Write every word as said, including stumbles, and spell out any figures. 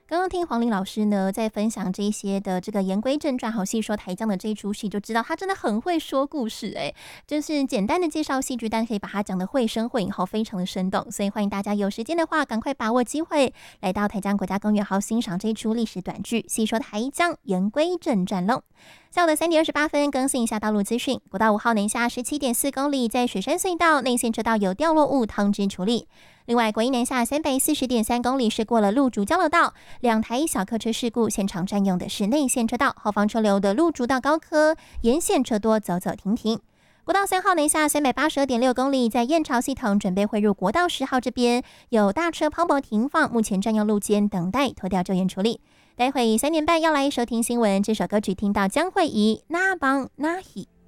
刚刚听黄玲老师呢在分享这些的这个言归正传，好戏说台江的这一出戏，就知道他真的很会说故事哎，就是简单的介绍戏剧，但可以把它讲得绘声绘影后，非常的生动。所以欢迎大家有时间的话，赶快把握机会来到台江国家公园，好欣赏这一出历史短剧《戏说台江言归正传》喽。下午的三点二十八分，更新一下道路资讯。国道五号南下十七点四公里，在雪山隧道内线车道有掉落物通知处理。另外，国一南下三百四十点三公里是过了路竹交流道，两台小客车事故，现场占用的是内线车道，后方车流的路竹到高科沿线车多，走走停停。国道三号南下三百八十二点六公里，在燕巢系统准备汇入国道十号这边，有大车抛锚停放，目前占用路肩，等待拖吊救援处理。待会三点半要来收听新闻，这首歌曲听到将会以那邦那希。